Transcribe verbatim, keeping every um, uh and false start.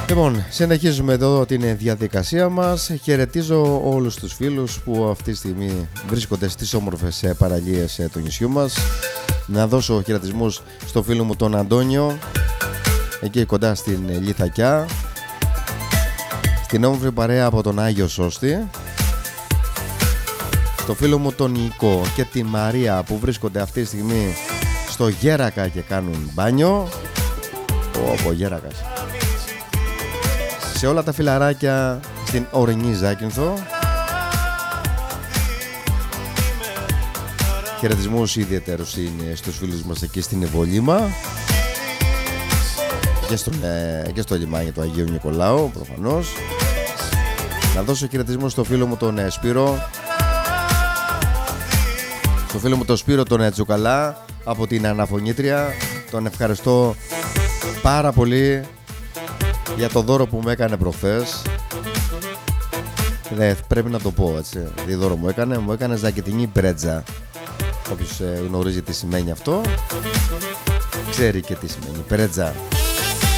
Λοιπόν, συνεχίζουμε εδώ την διαδικασία μας. Χαιρετίζω όλους τους φίλους που αυτή τη στιγμή βρίσκονται στις όμορφες παραλίες του νησιού μας. Να δώσω χαιρετισμούς στο φίλο μου τον Αντώνιο, εκεί κοντά στην Λιθακιά, στην όμορφη παρέα από τον Άγιο Σώστη, στο φίλο μου τον Νικό και τη Μαρία που βρίσκονται αυτή τη στιγμή στο Γέρακα και κάνουν μπάνιο. Ω, Γέρακας. Σε όλα τα φιλαράκια στην ορεινή Ζάκυνθο. Χαιρετισμούς ιδιαίτερους είναι στους φίλους μας εκεί στην Ευολύμα και στο, ε, και στο λιμάνι του Αγίου Νικολάου προφανώς. Να δώσω χαιρετισμούς στο φίλο μου τον ε, Σπύρο, στο φίλο μου τον Σπύρο τον ε, Τσουκαλά από την Αναφωνήτρια. Τον ευχαριστώ πάρα πολύ για το δώρο που μου έκανε προχθές. Ναι, πρέπει να το πω έτσι. Τι δώρο μου έκανε? Μου έκανε ζακετινή μπρέτζα. Όποιος ε, γνωρίζει τι σημαίνει αυτό, ξέρει και τι σημαίνει μπρέτζα.